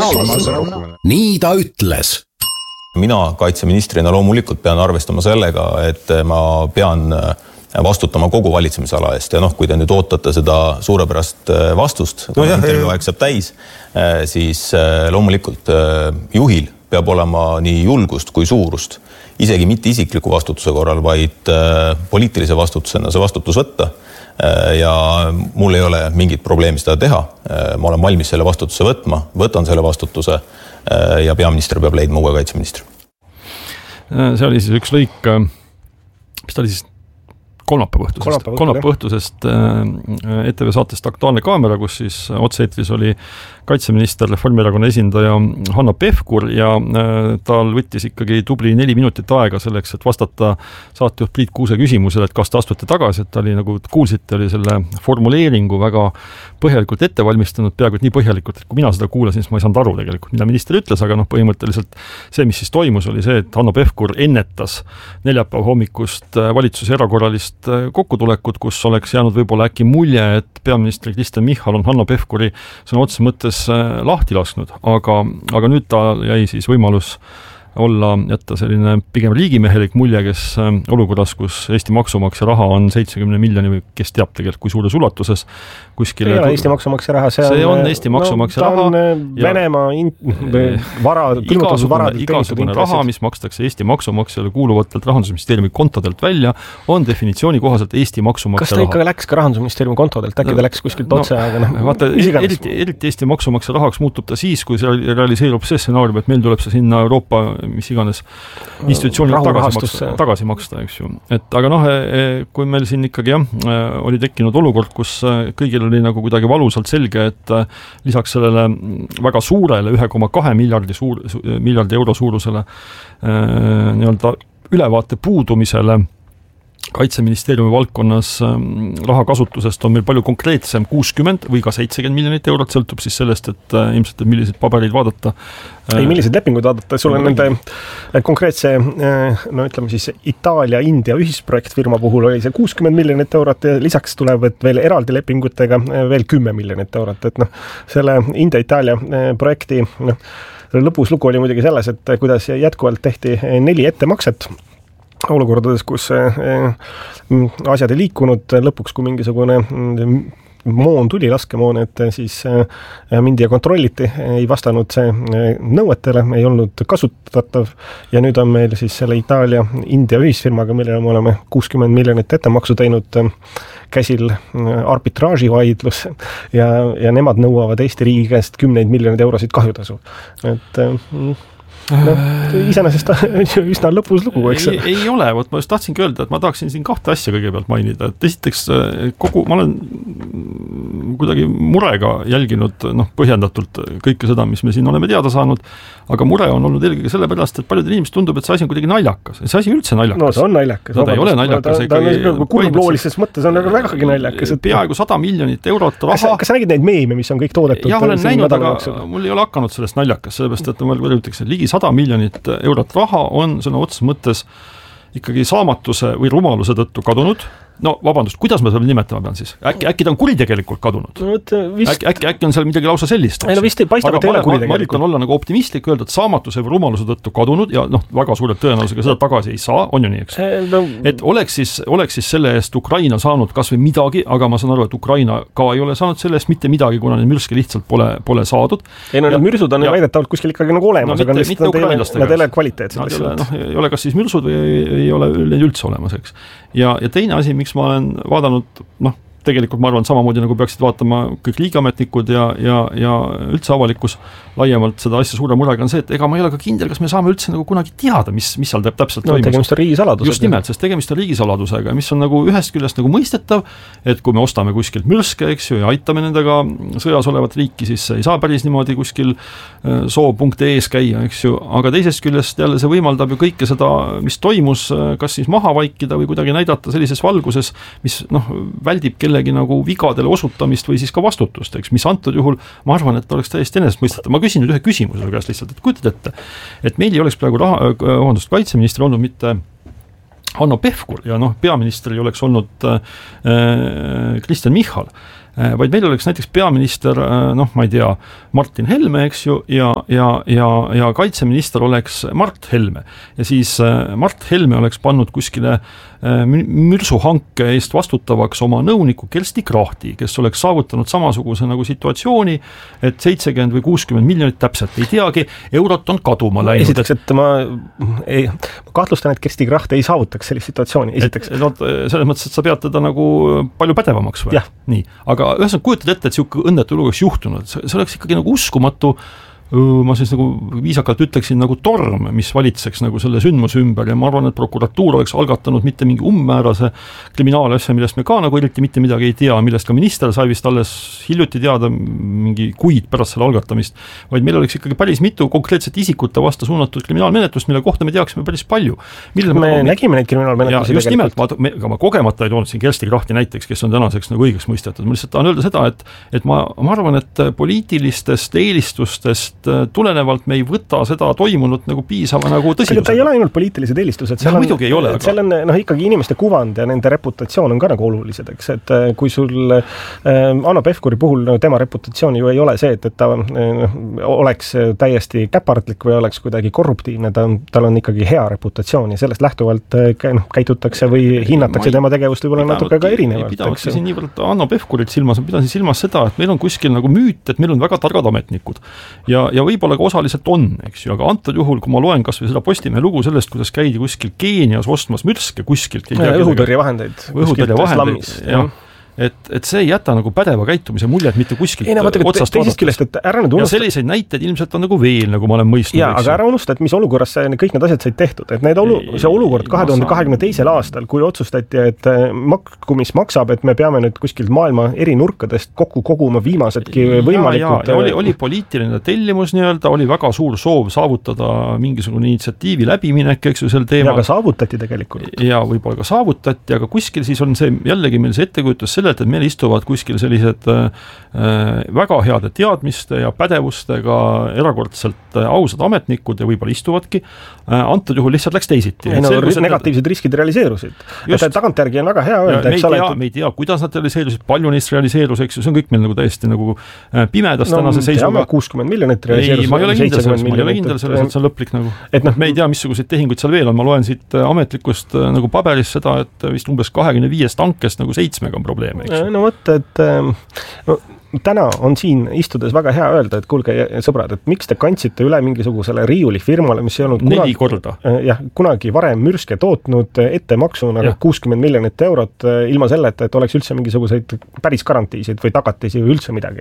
nii ta ütles. Mina kaitseministrina loomulikult pean arvestama sellega, et ma pean vastutama kogu valitsemisala eest ja kui te nüüd ootate seda suurepärast vastust, kui intervjuu aeg saab täis, siis loomulikult juhil peab olema nii julgust kui suurust, isegi mitte isikliku vastutuse korral, vaid poliitilise vastutusena see vastutus võtta ja mul ei ole mingit probleemi seda teha. Ma olen valmis selle vastutuse võtma, võtan selle vastutuse ja peaminister peab leidma uue kaitseministri. See oli siis üks lõik, mis ta oli siis kolmapäeva õhtusest ETV saatest Aktuaalne kaamera, kus siis otse-eetris oli kaitseminister, Reformierakonna esindaja Hanno Pevkur ja tal võttis ikkagi tubli 4 minutit aega selleks, et vastata saatejuht Priit Kuuse küsimusele, et kas te astute tagasi, et ta oli, nagu kuulsite, oli selle formuleeringu väga põhjalikult ette valmistanud, peaaegu nii põhjalikult, et kui mina seda kuulasin, siis ma ei saanud aru tegelikult, mida minister ütles, aga põhimõtteliselt see, mis siis toimus, oli see, et Hanno Pevkur ennetas neljapäeva hommikust valitsuse erakorralist kokkutulekut, kus oleks jäänud võib-olla äkki mulje, et peaminister Kristen Michal on Hanno Pevkuri sõna otse mõttes lahti lasknud, aga nüüd ta jäi siis võimalus jätta selline pigem riigimehelik mulje, kes olukorras, kus Eesti maksumaksja raha on 70 miljoni või kes teab tegelikult, kui suures ulatuses kuskil... See ei ole Eesti maksumaksja raha, see on Eesti maksumaksja raha. Ta on Venemaa igasugune raha, mis makstakse Eesti maksumaksjale kuuluvatelt Rahandusministeeriumi kontodelt välja, on definitsiooni kohaselt Eesti maksumaksja raha. Kas ta ikka läks ka Rahandusministeeriumi kontodelt? Äkki ta läks kuskilt otse, aga vaata, eriti Eesti maksumaksja rahaks muutub ta siis, kui see realiseerub see stsenaarium, et meil tuleb see sinna Euroopa mis iganes institutsioonid tagasi maksta, eks ju. Aga kui meil siin ikkagi oli tekkinud olukord, kus kõigil oli nagu kuidagi valusalt selge, et lisaks sellele väga suurele 1,2 miljardi euro suurusele nii-öelda ülevaate puudumisele Kaitseministeeriumi valdkonnas raha kasutusest on meil palju konkreetsem 60 või ka 70 miljonit eurot, sõltub siis sellest, et ilmselt millised paberid vaadata. Ei, millised lepingud vaadata, sul on nende konkreetse, ütleme siis Itaalia, India ühisprojektfirma puhul oli see 60 miljonit eurot ja lisaks tulevad veel eraldi lepingutega veel 10 miljonit eurot, et selle India-Itaalia projekti lõpus lugu oli muidugi selles, et kuidas jätkuvalt tehti 4 ettemakset olukordades, kus asjad ei liikunud lõpuks, kui mingisugune moon tuli, laskemoon, et siis mindi ja kontrolliti, ei vastanud see nõuetele, ei olnud kasutatav ja nüüd on meil siis selle Itaalia-India ühisfirmaga, millele me oleme 60 miljonit ettemaksu teinud käsil arbitraaživaidlus ja nemad nõuavad Eesti riigi käest 10 miljonid eurosid kahjutasu. Et iseenesest üsna lõpus lugu, eks? Ei ole, ma just tahtsingi öelda, et ma tahaksin siin 2 asja kõigepealt mainida, et esiteks ma olen kuidagi murega jälginud põhjendatult kõike seda, mis me siin oleme teada saanud, aga mure on olnud eelkõige sellepärast, et paljudel inimesed tundub, et see asi on kuidagi naljakas. See asi üldse naljakas. No see on naljakas. Ta ei ole naljakas. Ta on kurbloolises mõttes on vägagi naljakas. Peaaegu 100 miljonit eurot raha. Kas sa nägid neid meeme, mis on kõik toodetud? Jah, olen näinud, aga mul ei ole hakanud sellest naljakas, sellepärast, et ma ütleks, et ligi 100 miljonit eurot raha on sõna otses mõttes ikkagi saamatuse või rumaluse tõttu kadunud. No vabandust, kuidas ma seda nimetama pean siis? Äkki ta on kuritegelikult kadunud? Äkki on seal midagi lausa sellist? Ei, vist ei paistab, et ei ole kuritegelikult. Ma üritan olla nagu optimistlik, öelda, et saamatuse või rumaluse tõttu kadunud ja väga suure tõenäosusega seda tagasi ei saa, on ju nii, eks? Et oleks siis selle eest Ukraina saanud kas või midagi, aga ma saan aru, et Ukraina ka ei ole saanud selle eest mitte midagi, kuna need mürske lihtsalt pole saadud. Ei, need mürsud on väidetavalt kuskil ikkagi nagu olemas, aga nad ei ole kvaliteetsed. Ei ole kas siis mürsud või ei ole neid üldse olemas, eks? Ja teine asi, miks ma olen vaadanud, tegelikult ma arvan, samamoodi nagu peaksid vaatama kõik liigametnikud ja üldse avalikkus laiemalt seda asja suure murega on see, et ega ma ei ole ka kindel, kas me saame üldse nagu kunagi teada, mis seal täpselt toimus. Tegemist on riigisaladusega. Just nimelt, sest tegemist on riigisaladusega, mis on nagu ühest küljest nagu mõistetav, et kui me ostame kuskilt mürske, eks ju, ja aitame nendega sõjas olevat riiki, siis ei saa päris niimoodi kuskil soo.ees käia, eks ju, aga teisest küljest jälle see võimaldab ju kõike seda, mis toimus, kas siis maha vaikida või kuidagi näidata sellises valguses, mis väldib kellegi nagu vigadele osutamist või siis ka vastutust, eks, mis antud juhul, ma arvan, et oleks täiesti enesestmõistetav. Ma küsin nüüd ühe küsimuse käest lihtsalt, et kujutad ette, et meil ei oleks praegu kaitseministri olnud mitte Hanno Pevkur ja peaminister ei oleks olnud Kristen Michal. vaid meil oleks näiteks peaminister, noh, ma ei tea, Martin Helme, eks ju, ja kaitseminister oleks Mart Helme. Ja siis Mart Helme oleks pannud kuskile mürsuhanke eest vastutavaks oma nõuniku Kersti Krahti, kes oleks saavutanud samasuguse nagu situatsiooni, et 70 või 60 miljonit täpselt ei teagi, eurot on kaduma läinud. Esiteks, et ma kahtlustan, et Kersti Kraht ei saavutaks sellist situatsiooni. Esiteks. Selles mõttes, et sa pead teda nagu palju pädevamaks või? Nii. Aga ühesõnaga kujutad ette, et siuke õnnetu lugu oleks juhtunud. See oleks ikkagi nagu uskumatu, ma siis nagu viisakalt ütleksin nagu torm, mis valitseks nagu selle sündmuse ümber ja ma arvan, et prokuratuur oleks algatanud mitte mingi ummäärase kriminaalasja, millest me ka nagu eriti mitte midagi ei tea, millest ka minister sai vist alles hiljuti teada mingi kuid pärast selle algatamist, vaid meil oleks ikkagi päris mitu konkreetset isikute vastu suunatud kriminaalmenetlust, mille kohta me teaksime päris palju. Me nägime neid kriminaalmenetlusi just nimelt, ma kogemata ei toonud siin Kersti Krahti näiteks, kes on tänaseks nagu õigeks mõistetud. Ma lihtsalt tahan öelda seda, et ma arvan, et poliitilistest eelistustest tulenevalt me ei võta seda toimunut nagu piisava nagu tõsidusega. Ta ei ole ainult poliitilised eelistused, muidugi ei ole. Seal on ikkagi inimeste kuvand ja nende reputatsioon on ka nagu olulised, eks, et kui sul Hanno Pevkuri puhul tema reputatsioon ju ei ole see, et ta oleks täiesti käpardlik või oleks kuidagi korruptiivne, tal on ikkagi hea reputatsioon ja sellest lähtuvalt käitutakse või hinnatakse tema tegevust võib-olla natuke ka erinevalt. Ei pidanudki siin niivõrd Hanno Pevkurit silmas, ma pidasin silmas seda, et meil on kuskil nagu müüt, et meil on väga targad ametnikud ja võib-olla ka osaliselt on, eks ju, aga antud juhul, kui ma loen kas või seda Postimehe lugu sellest, kuidas käidi kuskil Keenias ostmas mürske kuskilt. Õhutõrjevahendeid. Jah. Et see ei jäta nagu pädeva käitumise muljet mitte kuskilt otsast vaadates. Ja selliseid näiteid ilmselt on nagu veel, nagu ma olen mõistnud. Jaa, aga ära unusta, et mis olukorras kõik need asjad said tehtud. Et see olukord 2022. aastal, kui otsustati, et mis maksab, et me peame nüüd kuskilt maailma eri nurkadest kokku koguma viimasedki võimalikud. Oli poliitiline tellimus nii-öelda, oli väga suur soov saavutada mingisugune initsiatiivi läbiminek, eks ju, sel teemal. Ja ka saavutati tegelikult. Ja võib-olla ka saavutati, aga kuskil siis on see jällegi meil see ettekujutuse et meil istuvad kuskil sellised väga heade teadmiste ja pädevustega erakordselt ausad ametnikud ja võib-olla istuvadki. Antud juhul lihtsalt läks teisiti. Negatiivsed riskid realiseerusid. Tagantjärgi on väga hea öelda. Me ei tea, kuidas nad realiseerusid, palju neist realiseerus, eks ju, see on kõik meil nagu täiesti nagu pimedas tänase seisuga. 60 miljonit realiseerus. Ma ei ole kindel selles, et see on lõplik nagu. Me ei tea, missuguseid tehinguid seal veel on. Ma loen siit ametlikust nagu paberist seda, et vist umbes 25 tankest nagu 7 on probleem. No võtta, et täna on siin istudes väga hea öelda, et kuulge sõbrad, et miks te kandsite üle mingisugusele riiulifirmale, mis ei olnud 4 korda. Kunagi varem mürske tootnud ettemaksuna 60 miljonit eurot ilma selleta, et oleks üldse mingisuguseid päris garantiisid või tagatisi või üldse midagi.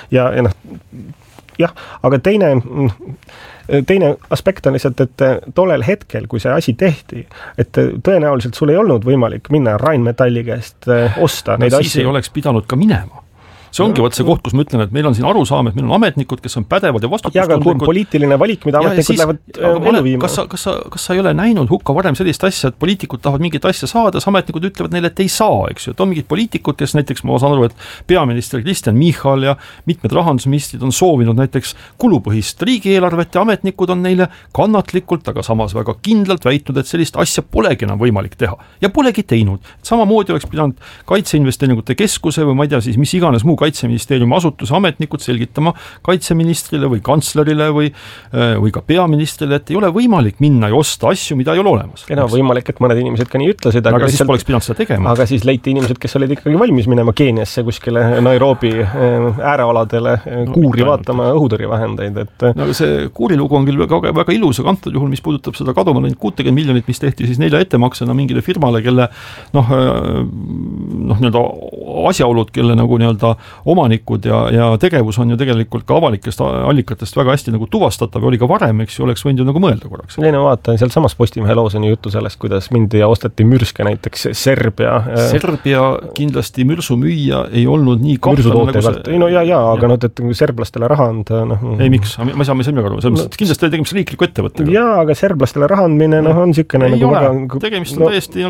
Aga teine aspekt on lihtsalt, et tollel hetkel, kui see asi tehti, et tõenäoliselt sul ei olnud võimalik minna Rheinmetalli käest osta neid asju. Siis ei oleks pidanud ka minema. See ongi see koht, kus ma ütlen, et meil on siin arusaam, et meil on ametnikud, kes on pädevad ja vastutustundlikud. Ja aga poliitiline valik, mida ametnikud lähevad elu viima. Kas sa ei ole näinud hukka varem sellist asja, et poliitikud tahavad mingit asja saada, ametnikud ütlevad neile, et ei saa, eks ju. Et on mingid poliitikud, kes näiteks, ma saan aru, et peaminister Kristen Michal ja mitmed rahandusministrid on soovinud näiteks kulupõhist riigieelarvet ja ametnikud on neile kannatlikult, aga samas väga kindlalt väitnud, et sellist asja polegi enam võimalik teha. Ja polegi teinud. Samamoodi oleks pidanud Kaitseinvesteeringute Keskuse või ma ei tea siis mis iganes muu Kaitseministeeriumi asutuse ametnikud selgitama kaitseministrile või kantslerile või ka peaministrile, et ei ole võimalik minna ja osta asju, mida ei ole olemas. Võimalik, et mõned inimesed ka nii ütlesid. Aga siis poleks pidanud seda tegema. Aga siis leiti inimesed, kes olid ikkagi valmis minema Keeniasse kuskile Nairobi äärealadele kuuri vaatama õhutõrjevahendeid. No see kuurilugu on küll väga ilus, aga antud juhul, mis puudutab seda kaduma 60 miljonit, mis tehti siis 4 ettemaksena mingile firmale, kelle nii-öelda asjaolud, kelle nagu nii-öelda omanikud ja tegevus on ju tegelikult ka avalikest allikatest väga hästi nagu tuvastatav ja oli ka varem, eks ju, oleks võinud ju nagu mõelda korraks. Ei no vaata, seal samas Postimehe loos on juttu sellest, kuidas mindi ja osteti mürske näiteks Serbia kindlasti mürsumüüja ei olnud nii kahtlane nagu see. Aga et serblastele raha anda ei, miks? Ma ei saa midagi aru. Kindlasti tegemist riikliku ettevõttega. Jaa, aga serblastele raha andmine on niisugune ei ole. Tegemist on täiesti nagu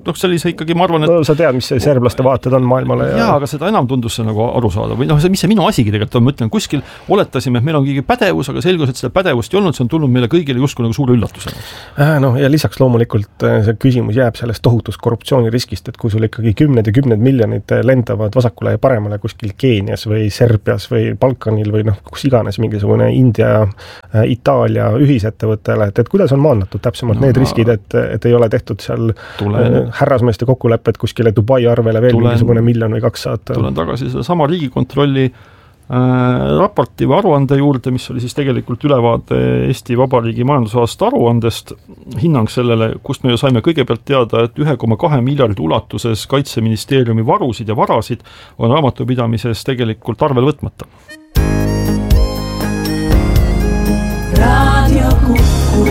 sellise ikkagi, ma arvan, et no, sa tead, mis see serblaste vaated on maailmale ja aga seda enam tundus see nagu aru saada või mis see minu asigi tegelikult on, ma ütlen, kuskil oletasime, et meil on kõige pädevus, aga selgus, et seda pädevust ei olnud, see on tulnud meile kõigile justkui nagu suure üllatusena. No ja lisaks loomulikult see küsimus jääb sellest tohutust korruptsiooniriskist, et kui sul ikkagi kümned ja kümned miljonid lendavad vasakule ja paremale kuskil Keenias või Serbias või Balkanil või kus iganes mingisugune India, Itaalia ühisettevõttele, et kuidas on maandatud täpsemalt need riskid, et ei ole tehtud seal härrasmeeste kokkulepped kuskile Dubai arvele veel mingisugune 1 miljon või 2 saata. Tulen tagasi seda sama Riigikontrolli raporti või aruande juurde, mis oli siis tegelikult ülevaade Eesti Vabariigi majandusaasta aruandest, hinnang sellele, kust me ju saime kõigepealt teada, et 1,2 miljardi ulatuses Kaitseministeeriumi varusid ja varasid on raamatupidamises tegelikult arvel võtmata. Radio Kuku.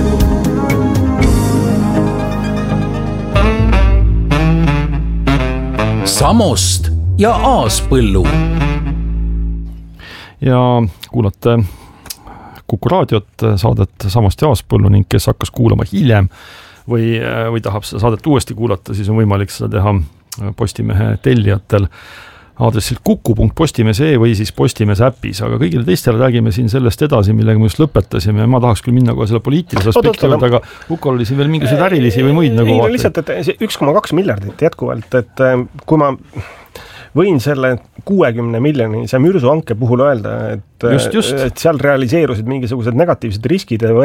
Samost ja Aaspõllu. Ja kuulate Kuku raadiot, saadet Samost ja Aaspõllu ning kes hakkas kuulama hiljem või tahab seda saadet uuesti kuulata, siis on võimalik seda teha Postimehe tellijatel aadressil kuku.postimees.ee või siis Postimees äpis, aga kõigile teistele räägime siin sellest edasi, millega me just lõpetasime. Ma tahaks küll minna kohe selle poliitilise aspekti juurde, aga Ukol oli siin veel mingisuguseid ärilisi või muid nagu vaateid. Lihtsalt, et 1,2 miljardit jätkuvalt, et kui ma võin selle 60 miljonise mürsuhanke puhul öelda, et seal realiseerusid mingisugused negatiivsed riskid ja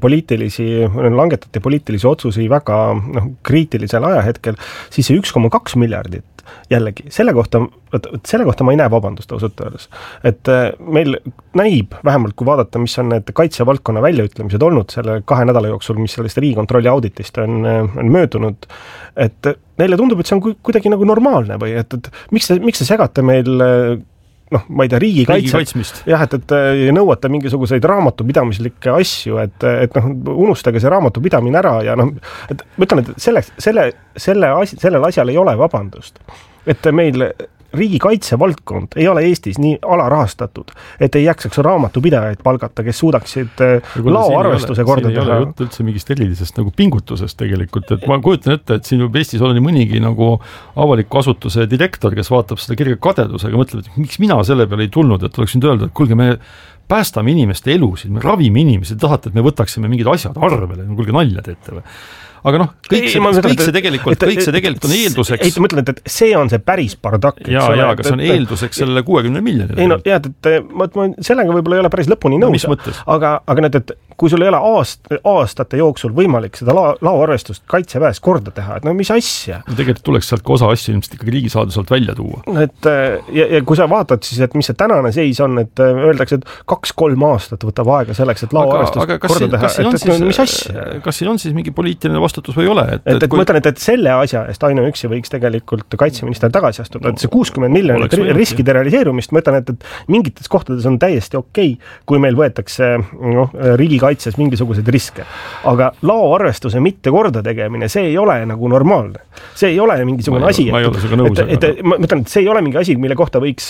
langetati poliitilisi otsusi väga kriitilisel ajahetkel, siis see 1,2 miljardit jällegi, selle kohta ma ei näe vabandust ausalt öeldes. Et meil näib, vähemalt kui vaadata, mis on need kaitsevaldkonna väljaütlemised olnud selle 2 nädala jooksul, mis sellest Riigikontrolli auditist on möödunud, et neile tundub, et see on kuidagi nagu normaalne või et miks te segate meil ma ei tea, riigikaitsemist. Jah, et nõuate mingisuguseid raamatupidamislikke asju, et unustage see raamatupidamine ära ja et ma ütlen, et sellel asjal ei ole vabandust. Et meil riigikaitse valdkond ei ole Eestis nii alarahastatud, et ei jaksaks raamatupidajaid palgata, kes suudaksid laoarvestuse korda teha. Siin ei ole jutt üldse mingist erilisest nagu pingutusest tegelikult, et ma kujutan ette, et siin juba Eestis on nii mõnigi nagu avaliku asutuse direktor, kes vaatab seda kirja kadedusega, mõtleb, et miks mina selle peale ei tulnud, et oleks nüüd öelda, et kuulge, me päästame inimeste elusid, me ravime inimesi, tahate, et me võtaksime mingid asjad arvele, kuulge nalja teete või? Aga kõik see tegelikult on eelduseks. Ma ütlen, et see on see päris bardak. Aga see on eelduseks sellele 60 miljonile. Ma sellega võib-olla ei ole päris lõpuni nõus. Aga need, et kui sul ei ole aastate jooksul võimalik seda laoarvestust kaitseväes korda teha, et mis asja? Tegelikult tuleks sealt ka osa asju ilmselt ikkagi riigisaadusalt välja tuua. Ja kui sa vaatad siis, et mis see tänane seis on, et öeldakse, et 2-3 aastat võtab aega selleks, et laoarvestust korda teha. Et mis asja? Kas siin on siis mingi poliitiline vastutus või ei ole? Et ma ütlen, et selle asja eest ainuüksi võiks tegelikult kaitseminister tagasi astuda. Et see 60 miljonit riskide realiseerumist, ma ütlen, et mingites kohtades on täiesti okei, kui meil võetakse riigikaitses mingisuguseid riske. Aga laoarvestuse mitte korda tegemine, see ei ole nagu normaalne. See ei ole mingisugune asi. Ma ei ole sinuga nõus. Ma ütlen, et see ei ole mingi asi, mille kohta võiks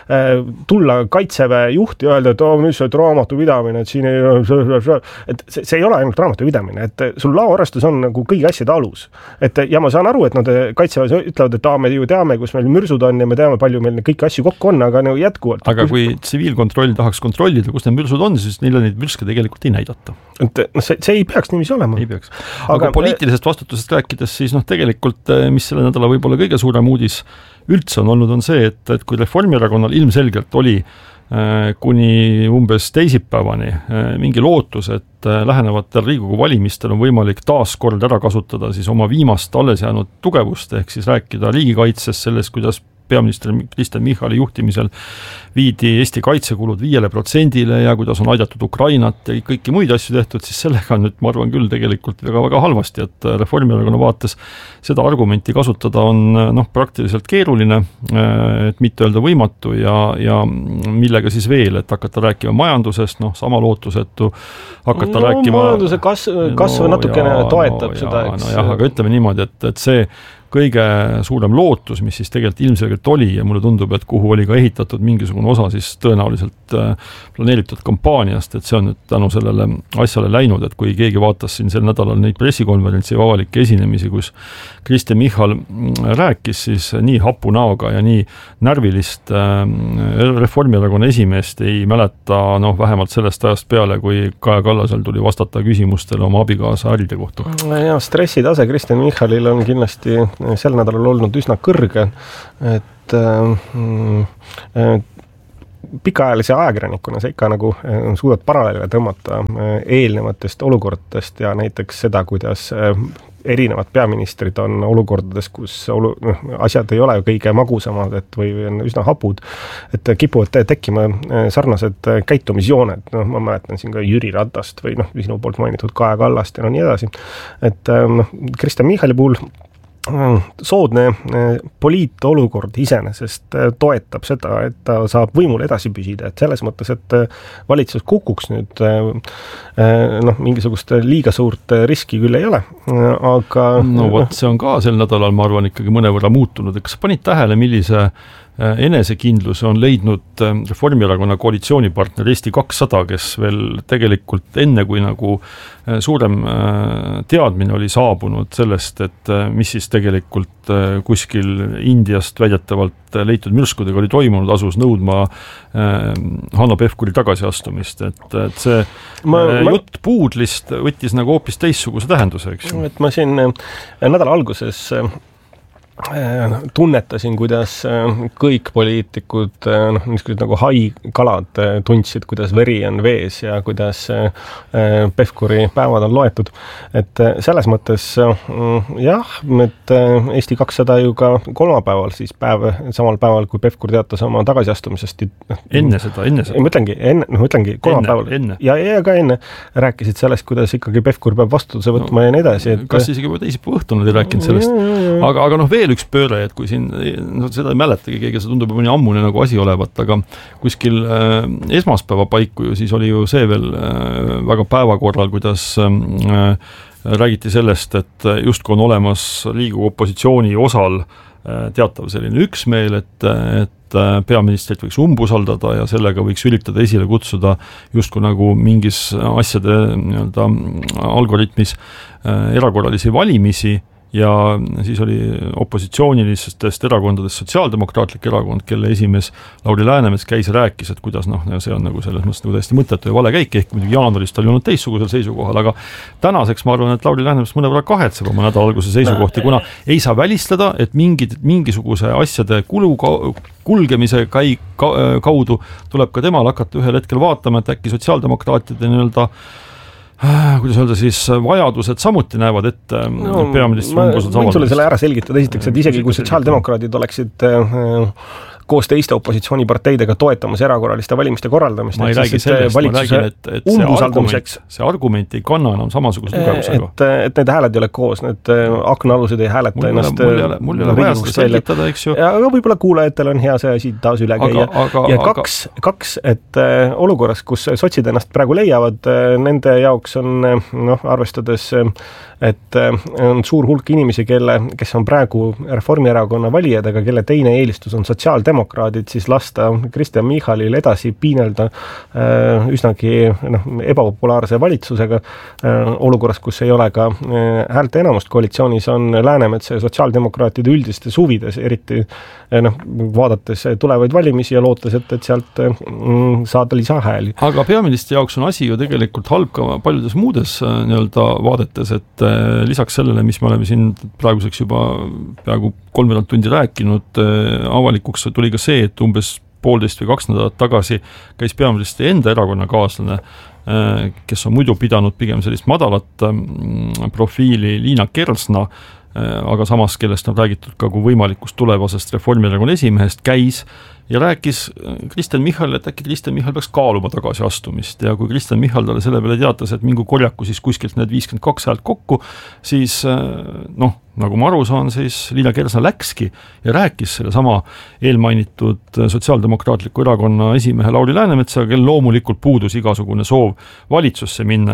tulla kaitseväe juht ja öelda, et mis see raamatupidamine, et siin et see ei ole ainult raamatupidamine, et sul laoarvestus on nagu kõigi asjade alus. Ja ma saan aru, et nad kaitseväes ütlevad, et me ju teame, kus meil mürsud on ja me teame, palju meil kõiki asju kokku on, aga jätkuvalt. Aga kui tsiviilkontroll tahaks kontrollida, kus need mürsud on, siis neile neid mürske tegelikult ei näidata. See ei peaks niiviisi olema. Ei peaks. Aga poliitilisest vastutusest rääkides, siis tegelikult, mis selle nädala võib-olla kõige suurem uudis üldse on olnud, on see, et kui Reformierakonnal ilmselgelt oli kuni umbes teisipäevani mingi lootus, et lähenevatel Riigikogu valimistel on võimalik taas kord ära kasutada siis oma viimast alles jäänud tugevust, ehk siis rääkida riigikaitsest sellest, kuidas peaminister Kristen Michali juhtimisel viidi Eesti kaitsekulud 5%-le ja kuidas on aidatud Ukrainat ja kõiki muid asju tehtud, siis sellega on nüüd, ma arvan küll tegelikult väga halvasti, et Reformierakonna vaates seda argumenti kasutada on praktiliselt keeruline, et mitte öelda võimatu ja millega siis veel, et hakata rääkima majandusest, sama lootusetu hakata rääkima... Majanduse kasv natukene toetab seda, eks. Aga ütleme niimoodi, et see kõige suurem lootus, mis siis tegelikult ilmselgelt oli ja mulle tundub, et kuhu oli ka ehitatud mingisugune osa siis tõenäoliselt planeeritud kampaaniast, et see on nüüd tänu sellele asjale läinud, et kui keegi vaatas siin sel nädalal neid pressikonverentsi ja avalikke esinemisi, kus Kristen Michal rääkis, siis nii hapu näoga ja nii närvilist Reformierakonna esimeest ei mäleta vähemalt sellest ajast peale, kui Kaja Kallasel tuli vastata küsimustele oma abikaasa äride kohta. Ja stressitase Kristen Michalil on kindlasti sel nädalal olnud üsna kõrge, et pikaajalise ajakirjanikuna sa ikka nagu suudad paralleele tõmmata eelnevatest olukordadest ja näiteks seda, kuidas erinevad peaministrid on olukordades, kus asjad ei ole kõige magusamad, või on üsna hapud, et kipuvad tekkima sarnased käitumisjooned. Ma mäletan siin ka Jüri Ratast või sinu poolt mainitud Kaja Kallast ja nii edasi. Et Kristen Michali puhul soodne poliitolukord iseenesest toetab seda, et ta saab võimul edasi püsida, et selles mõttes, et valitsus kukuks nüüd mingisugust liiga suurt riski küll ei ole, aga see on ka sel nädalal, ma arvan, ikkagi mõnevõrra muutunud, kas sa panid tähele, millise enesekindlus on leidnud Reformierakonna koalitsioonipartner Eesti 200, kes veel tegelikult enne, kui nagu suurem teadmine oli saabunud sellest, et mis siis tegelikult kuskil Indiast väidetavalt leitud mürskudega oli toimunud, asus nõudma Hanno Pevkuri tagasiastumist, et see jutt puudlist võttis nagu hoopis teistsuguse tähenduse, eks ju? Et ma siin nädala alguses tunnetasin, kuidas kõik poliitikud, niisugused nagu haikalad tundsid, kuidas veri on vees ja kuidas Pevkuri päevad on loetud. Et selles mõttes jah, et Eesti 200 ju ka kolmapäeval, siis samal päeval, kui Pevkur teatas oma tagasiastumisest. Enne seda. Ma ütlengi kolmapäeval. Ja ka enne rääkisid sellest, kuidas ikkagi Pevkur peab vastutuse võtma ja nii edasi. Kas isegi teisipäeva õhtul nad ei rääkinud sellest? Aga veel üks pööre, et kui siin, seda ei mäletagi keegi, see tundub mõni ammune nagu asi olevat, aga kuskil esmaspäeva paiku ju siis oli ju see veel väga päevakorral, kuidas räägiti sellest, et justkui on olemas Riigikogu opositsiooni osal teatav selline üksmeel, et peaministrit võiks umbusaldada ja sellega võiks üritada esile kutsuda justkui nagu mingis asjade algoritmis erakorralisi valimisi. Ja siis oli opositsioonilistest erakondadest Sotsiaaldemokraatlik erakond, kelle esimees Lauri Läänemets käis ja rääkis, et kuidas see on nagu selles mõttes nagu täiesti mõttetu ja vale käik, ehk muidugi jaanuarist oli olnud teistsugusel seisukohal, aga tänaseks ma arvan, et Lauri Läänemets mõnevõrra kahetseb oma nädala alguse seisukohti, kuna ei saa välistada, et mingisuguse asjade kulgemise kaudu tuleb ka temal hakata ühel hetkel vaatama, et äkki sotsiaaldemokraatide kuidas öelda siis, vajadused samuti näevad ette peaministri umbusalduse avaldamist. Võin sulle selle ära selgitada, esiteks, et isegi kui sotsiaaldemokraadid oleksid koos teiste opositsiooniparteidega toetamas erakorraliste valimiste korraldamist. Ma ei räägi sellest, ma räägin, et see argument ei kanna enam samasuguse tugevusega. Et need hääled ei ole koos, need aknaalused ei hääleta ennast. Mul ei ole vaja seda selgitada, eks ju. Aga võib-olla kuulajatel on hea see asi taas üle käia. Ja kaks, et olukorras, kus sotsid ennast praegu leiavad, nende jaoks on arvestades, et on suur hulk inimesi, kes on praegu Reformierakonna valijad, aga kelle teine eelistus on sotsiaaldemokraadid, siis lasta Kristen Michalil edasi piinelda üsnagi ebapopulaarse valitsusega olukorras, kus ei ole ka häälte enamust koalitsioonis, on Läänemets ja sotsiaaldemokraatide üldistes huvides, eriti vaadates tulevaid valimisi ja lootes, et sealt saada lisahääli. Aga peaministri jaoks on asi ju tegelikult halb ka paljudes muudes vaadetes, et lisaks sellele, mis me oleme siin praeguseks juba peaaegu 3 tundi rääkinud, avalikuks tuli ka see, et umbes 1,5 või 2 nädalat tagasi käis peaministri enda erakonnakaaslane, kes on muidu pidanud pigem sellist madalat profiili Liina Kersna, aga samas, kellest on räägitud ka kui võimalikust tulevasest Reformierakonna esimehest, käis ja rääkis Kristen Michal, et äkki Kristen Michal peaks kaaluma tagasiastumist ja kui Kristen Michal talle selle peale teatas, et mingu korjaku siis kuskilt need 52 häält kokku, siis nagu ma aru saan, siis Liina Kersna läkski ja rääkis selle sama eelmainitud Sotsiaaldemokraatliku erakonna esimehe Lauri Läänemetsaga, kel loomulikult puudus igasugune soov valitsusse minna,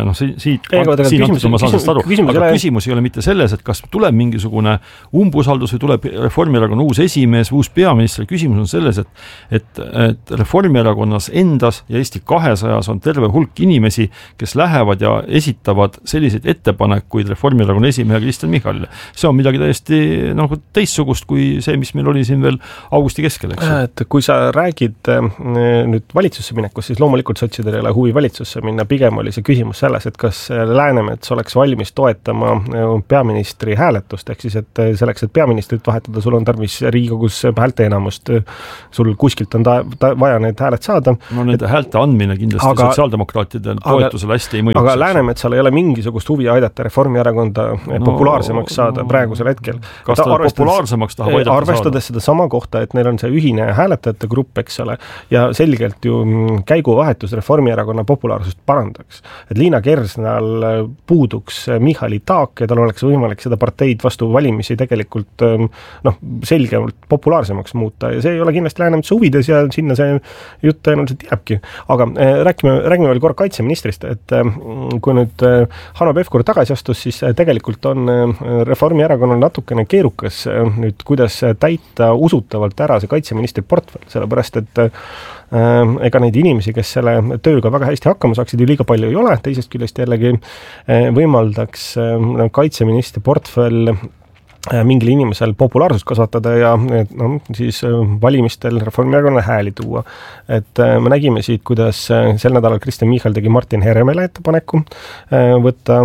aga küsimus ei ole mitte selles, et kas tuleb mingisugune umbusaldus või tuleb Reformierakonna uus esimees, uus peaminister, küsimus on selles, et Reformierakonnas endas ja Eesti 200-s on terve hulk inimesi, kes lähevad ja esitavad selliseid ettepanekuid Reformierakonna esimehe Kristen Michalile. See on midagi täiesti teistsugust kui see, mis meil oli siin veel augusti keskel, eks. Et kui sa räägid nüüd valitsusse minekust, siis loomulikult sotsidel ei ole huvi valitsusse minna, pigem oli see küsimus selles, et kas Läänemets oleks valmis toetama peaministri hääletust, ehk siis, et selleks, et peaministrit vahetada, sul on tarvis Riigikogus häälte enamust, sul kuskilt on vaja need hääled saada. No nende häälte andmine kindlasti sotsiaaldemokraatide toetusele hästi ei mõjuks. Aga Läänemetsal ei ole mingisugust huvi aidata Reformierakonda populaarsemaks saada praegusel hetkel. Kas ta populaarsemaks tahab aidata arvestades seda sama kohta, et neil on see ühine hääletajate grupp, eks ole, ja selgelt ju käiguvahetus Reformierakonna populaarsust parandaks. Et Liina Kersnal puuduks Michali taak ja tal oleks võimalik seda parteid vastu valimisi tegelikult selgemalt populaarsemaks muuta ja see ei ole kindlasti Läänemetsa huvides ja sinna see jutt tõenäoliselt jääbki. Aga räägime veel korra kaitseministrist, et kui nüüd Hanno Pevkur tagasi astus, siis tegelikult on Reformierakonnal natukene keerukas nüüd, kuidas täita usutavalt ära see kaitseministri portfell, sellepärast et ega neid inimesi, kes selle tööga väga hästi hakkama saaksid, ju liiga palju ei ole, teisest küljest jällegi võimaldaks kaitseministri portfell mingil inimesel populaarsust kasvatada ja siis valimistel Reformierakonna hääli tuua. Et me nägime siit, kuidas sel nädalal Kristen Michal tegi Martin Heremele ettepaneku võtta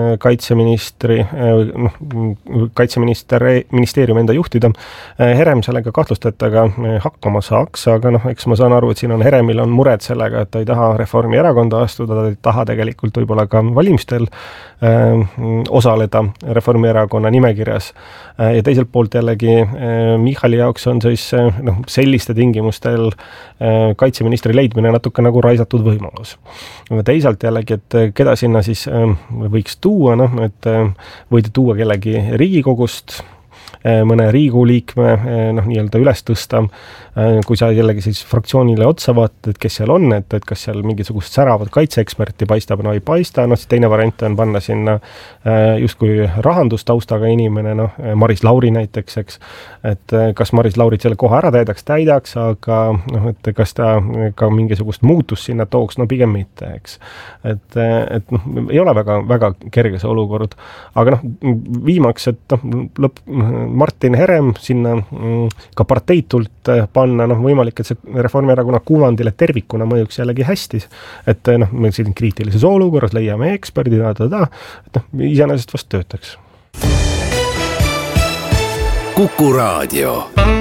kaitseministeeriumi enda juhtida. Herem sellega kahtlustetaga hakkama saaks, aga eks ma saan aru, et siin on Heremil on mured sellega, et ta ei taha Reformierakonda astuda, ta ei taha tegelikult võib-olla ka valimistel osaleda Reformierakonna nimekirjas. Ja teiselt poolt jällegi Michali jaoks on siis selliste tingimustel kaitseministri leidmine natuke nagu raisatud võimalus. Teisalt jällegi, et keda sinna siis võiks tuua, et võidi tuua kellegi Riigikogust, mõne Riigikogu liikme nii-öelda üles tõsta, kui sa jällegi siis fraktsioonile otsa vaatad, et kes seal on, et kas seal mingisugust säravat kaitseeksperti paistab, ei paista, siis teine variant on panna sinna justkui rahandustaustaga inimene, Maris Lauri näiteks, eks, et kas Maris Laurit selle koha ära täidaks, aga et kas ta ka mingisugust muutust sinna tooks, pigem mitte, eks. Et ei ole väga, väga kerge see olukord, aga viimaks, et Martin Herem sinna ka parteitult panna, võimalik, et see Reformierakonna kuvandile tervikuna mõjuks jällegi hästi, et meil siin kriitilises olukorras leiame eksperdid, et iseenesest vast töötaks. Kuku Raadio.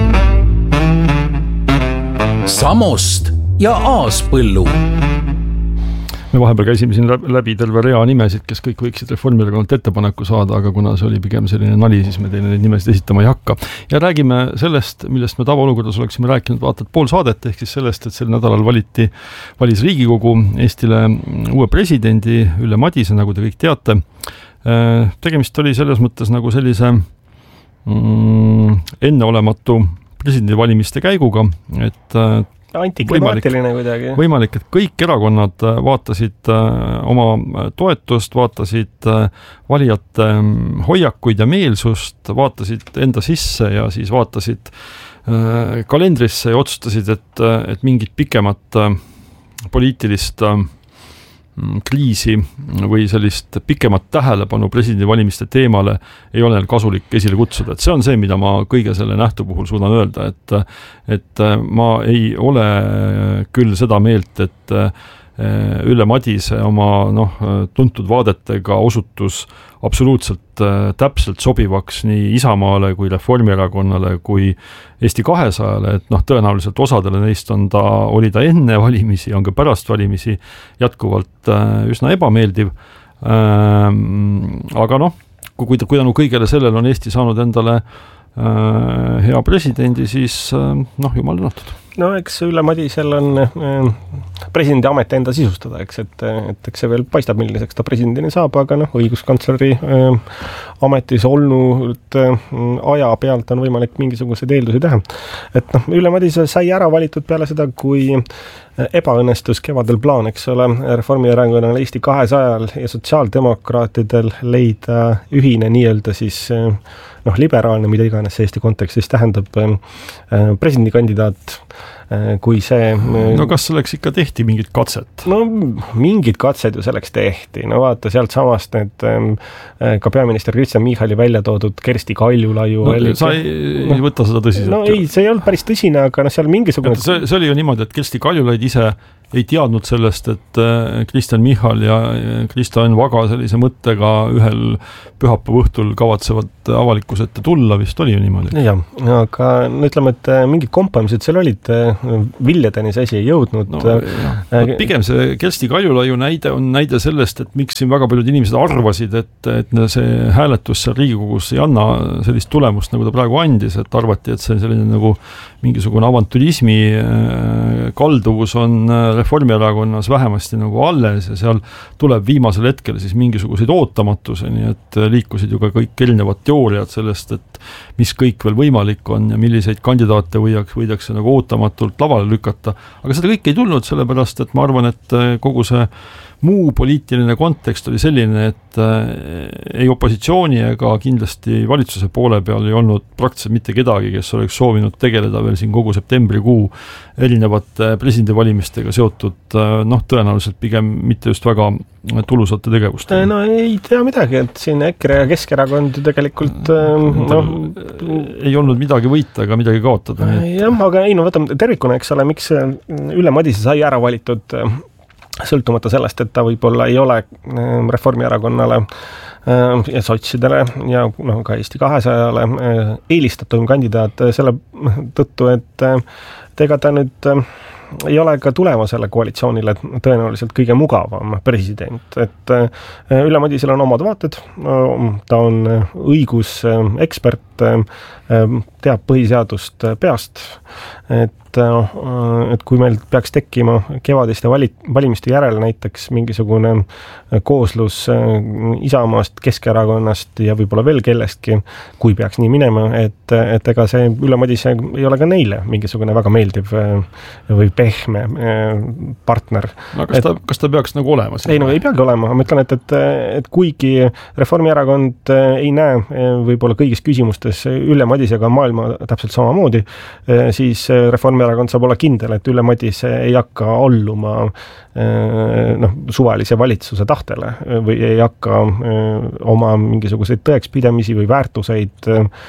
Samost ja Aaspõllu. Me vahepeal käisime siin läbi terve rea nimesid, kes kõik võiksid Reformierakonnalt ettepaneku saada, aga kuna see oli pigem selline nali, siis me teile neid nimesid esitama ei hakka. Ja räägime sellest, millest me tavaolukorras oleksime rääkinud vaatad pool saadet, ehk siis sellest, et sel nädalal valis Riigikogu Eestile uue presidendi Ülle Madise, nagu te kõik teate. Tegemist oli selles mõttes nagu sellise enneolematu presidendivalimiste käiguga, et antiklimaatiline kuidagi. Võimalik, et kõik erakonnad vaatasid oma toetust, vaatasid valijate hoiakuid ja meelsust, vaatasid enda sisse ja siis vaatasid kalendrisse ja otsustasid, et mingit pikemat poliitilist kriisi või sellist pikemat tähelepanu presidendivalimiste teemale ei ole neil kasulik esile kutsuda. Et see on see, mida ma kõige selle nähtu puhul suudan öelda, et ma ei ole küll seda meelt, et Ülle Madise oma tuntud vaadetega osutus absoluutselt täpselt sobivaks nii Isamaale kui Reformierakonnale kui Eesti 200-le, et tõenäoliselt osadele neist oli ta enne valimisi, on ka pärast valimisi jätkuvalt üsna ebameeldiv. Aga kui tänu kõigele sellele on Eesti saanud endale hea presidendi, siis jumal tänatud. No eks Ülle Madisel on presidendi ameti enda sisustada, eks, et eks see veel paistab, milliseks ta presidendini saab, aga õiguskantsleri ametis olnud aja pealt on võimalik mingisuguseid eeldusi teha. Et Ülle Madise sai ära valitud peale seda, kui ebaõnnestus kevadel plaan, eks ole, Reformierakonnal, Eesti 200-l ja sotsiaaldemokraatidel leida ühine nii-öelda siis liberaalne, mida iganes Eesti kontekstis tähendab presidendikandidaat, kui see... No kas selleks ikka tehti mingit katset? No mingid katsed ju selleks tehti. No vaata, sealt samast need ka peaminister Kristen Michali välja toodud Kersti Kaljulaiu... No, sa ei võta seda tõsiselt? No ei, see ei olnud päris tõsine, aga seal mingisugune... See oli ju niimoodi, et Kersti Kaljulaid ise ei teadnud sellest, et Kristen Michal ja Kristo Enn Vaga sellise mõttega ühel pühapäeva õhtul kavatsevad avalikkuse ette tulla, vist oli ju niimoodi. Jah, aga ütleme, et mingid kompamised seal olid, viljadeni see asi ei jõudnud. Pigem see Kersti Kaljulaiu näide on näide sellest, et miks siin väga paljud inimesed arvasid, et see hääletus seal Riigikogus ei anna sellist tulemust, nagu ta praegu andis, et arvati, et see selline nagu mingisugune avanturismi kalduvus on Reformierakonnas vähemasti nagu alles ja seal tuleb viimasel hetkel siis mingisuguseid ootamatusi, nii et liikusid ju ka kõik erinevad teooriad sellest, et mis kõik veel võimalik on ja milliseid kandidaate võidakse nagu ootamatult lavale lükata. Aga seda kõik ei tulnud, sellepärast, et ma arvan, et kogu see muu poliitiline kontekst oli selline, et ei opositsiooni ega kindlasti valitsuse poole peal ei olnud praktiliselt mitte kedagi, kes oleks soovinud tegeleda veel siin kogu septembrikuu erinevate presidendivalimistega seotud, tõenäoliselt pigem mitte just väga tulusate tegevust. No ei tea midagi, et siin EKRE ja Keskerakond tegelikult ei olnud midagi võita ega midagi kaotada. Jah, aga ei, võtame tervikuna, eks ole, miks Ülle Madise sai ära valitud sõltumata sellest, et ta võib-olla ei ole Reformierakonnale ja sotsidele ja ka Eesti 200-le eelistatum kandidaat selle tõttu, et ega ta nüüd ei ole ka tulevasele koalitsioonile tõenäoliselt kõige mugavam president, et Ülle Madisel on omad vaated, ta on õigusekspert, teab põhiseadust peast, et kui meil peaks tekkima kevadiste valimiste järel näiteks mingisugune kooslus Isamaast, Keskerakonnast ja võib-olla veel kellestki, kui peaks nii minema, et ega see Ülle Madise ei ole ka neile mingisugune väga meeldiv või pehme partner. No, kas ta peaks nagu olema? Ei, ei peagi olema. Ma ütlen, et kuigi Reformierakond ei näe võib-olla kõigis küsimustes Ülle Madisega maailma täpselt samamoodi, siis Reformierakond saab olla kindel, et Ülle Madise ei hakka alluma suvalise valitsuse tahtele või ei hakka oma mingisuguseid tõekspidamisi või väärtuseid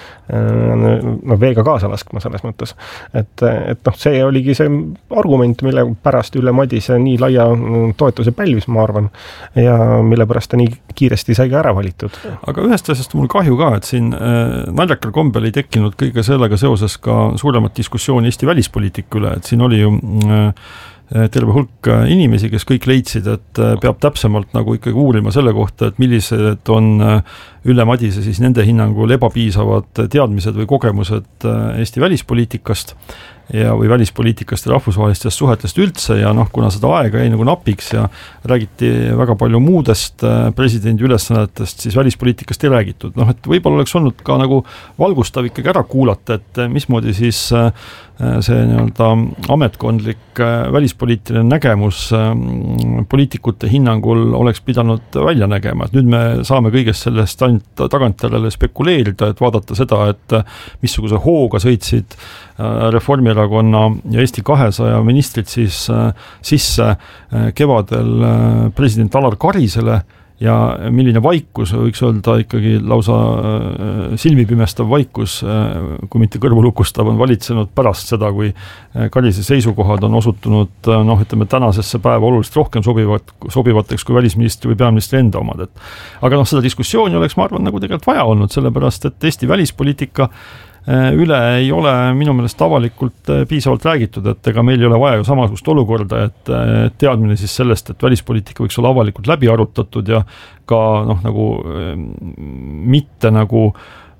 veega kaasa laskma selles mõttes. Et see oligi see argument, mille pärast Ülle Madise nii laia toetuse pälvis, ma arvan, ja mille pärast ta nii kiiresti sai ka ära valitud. Aga ühest asjast mul kahju ka, et siin naljakal kombel ei tekkinud kõige sellega seoses ka suuremat diskussiooni Eesti välispoliitika üle, et siin oli ju terve hulk inimesi, kes kõik leidsid, et peab täpsemalt nagu ikkagi uurima selle kohta, et millised on Ülle Madise siis nende hinnangul ebapiisavad teadmised või kogemused Eesti välispoliitikast või välispoliitikast ja rahvusvahelistest suhetest üldse ja kuna seda aega jäi nagu napiks ja räägiti väga palju muudest presidendi ülesannetest, siis välispoliitikast ei räägitud. Et võib-olla oleks olnud ka nagu valgustav ikkagi ära kuulata, et mismoodi siis see nii-öelda ametkondlik välispoliitiline nägemus poliitikute hinnangul oleks pidanud välja nägema. Et nüüd me saame kõigest sellest ainult tagantjärele spekuleerida, et vaadata seda, et missuguse hooga sõitsid Reformierakonna ja Eesti 200 ministrid siis sisse kevadel president Alar Karisele ja milline vaikus, võiks öelda ikkagi lausa silmipimestav vaikus, kui mitte kõrvulukustav, on valitsenud pärast seda, kui Karise seisukohad on osutunud, ütleme, tänasesse päeva oluliselt rohkem sobivateks kui välisministri või peaministri enda omad. Aga seda diskussiooni oleks, ma arvan, nagu tegelikult vaja olnud, sellepärast, et Eesti välispoliitika üle ei ole minu meelest avalikult piisavalt räägitud, et ega meil ei ole vaja ju samasugust olukorda, et teadmine siis sellest, et välispoliitika võiks olla avalikult läbi arutatud ja ka mitte nagu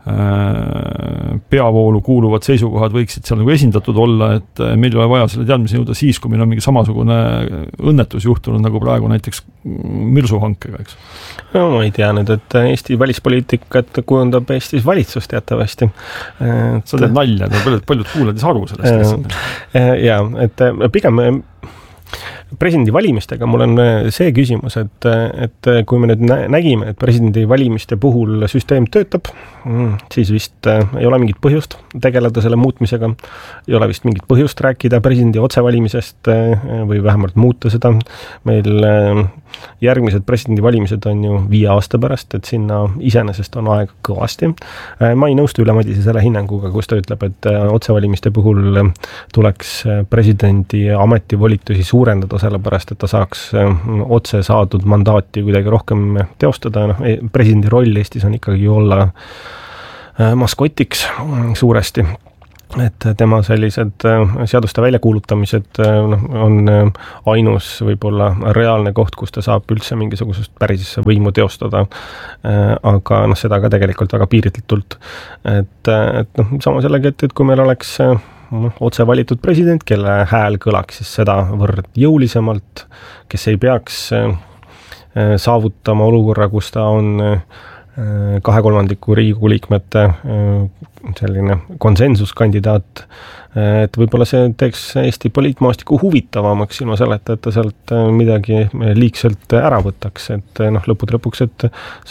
peavoolu kuuluvad seisukohad võiksid seal nagu esindatud olla, et meil ei ole vaja selle teadmise jõuda siis, kui meil on mingi samasugune õnnetus juhtunud nagu praegu näiteks mürsuhankega, eks? No ma ei tea nüüd, et Eesti välispoliitikat kujundab Eestis valitsus teatavasti. Sa teed nalja, paljud kuuled ei saa aru sellest. Jaa, et pigem presidendi valimistega mul on see küsimus, et kui me nüüd nägime, et presidendi valimiste puhul süsteem töötab, siis vist ei ole mingit põhjust tegeleda selle muutmisega, ei ole vist mingit põhjust rääkida presidendi otsevalimisest või vähemalt muuta seda. Meil järgmised presidendi valimised on ju 5 aasta pärast, et sinna iseenesest on aeg kõvasti. Ma ei nõustu Ülle Madise selle hinnanguga, kus ta ütleb, et otsevalimiste puhul tuleks presidendi ametivolitusi suurendada, sellepärast, et ta saaks otse saadud mandaati kuidagi rohkem teostada. Presidendi roll Eestis on ikkagi olla maskotiks suuresti, et tema sellised seaduste väljakuulutamised on ainus võib-olla reaalne koht, kus ta saab üldse mingisugusest päris võimu teostada, aga seda ka tegelikult väga piiritletult. Et samas jällegi, et kui meil oleks otse valitud president, kelle hääl kõlaks siis sedavõrd jõulisemalt, kes ei peaks saavutama olukorra, kus ta on 2/3 Riigikogu liikmete selline konsensuskandidaat, et võib-olla see teeks Eesti poliitmaastiku huvitavamaks ilma selleta, et ta sealt midagi liigselt ära võtaks, et lõpud lõpuks, et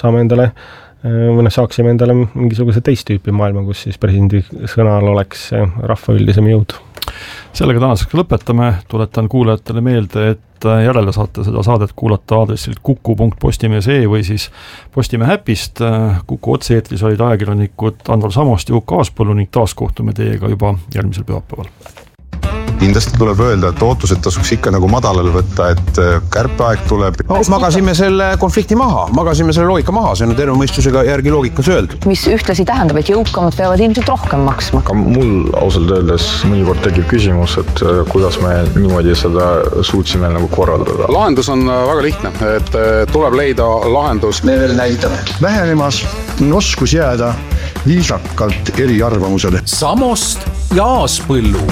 saaksime endale mingisuguse teist tüüpi maailma, kus siis presidendi sõnal oleks rahva üldisem jõud. Sellega tänaseks lõpetame, tuletan kuulajatele meelde, et järele saate seda saadet kuulata aadressilt kuku.postimees.ee või siis Postimehe äpist. Kuku otse-eetris olid ajakirjanikud Andor Samost ja Uku Aaspõllu ning taas kohtume teiega juba järgmisel pühapäeval. Kindlasti tuleb öelda, et ootused tasuks ikka nagu madalal võtta, et kärpeaeg tuleb. Magasime selle konflikti maha, magasime selle loogika maha, see on terve mõistusega järgi loogikas öeldud. Mis ühtlasi tähendab, et jõukamad peavad ilmselt rohkem maksma. Ka mul ausalt öeldes mõnikord tekib küsimus, et kuidas me niimoodi seda suutsime nagu korraldada. Lahendus on väga lihtne, et tuleb leida lahendus. Me veel näitame. Vähenemas oskus jääda viisakalt eri arvamusele. Samost ja Aaspõllu.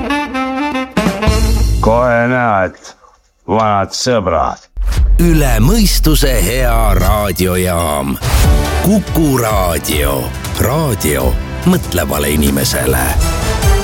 Kohe näed, vanad sõbrad. Üle mõistuse hea raadiojaam. Kuku raadio. Raadio mõtlevale inimesele.